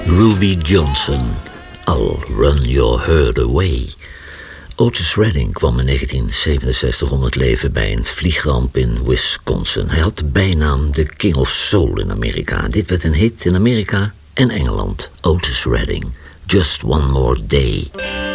Ruby Johnson, I'll Run Your Herd Away. Otis Redding kwam in 1967 om het leven bij een vliegramp in Wisconsin. Hij had de bijnaam de King of Soul in Amerika. Dit werd een hit in Amerika en Engeland. Otis Redding, Just One More Day.